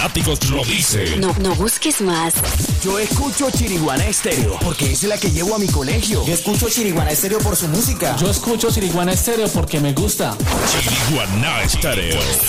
fanáticos lo dicen. No busques más. Yo escucho Chiriguana Estéreo porque es la que llevo a mi colegio. Yo escucho Chiriguana Estéreo por su música. Yo escucho Chiriguana Estéreo porque me gusta. Chiriguana Estéreo.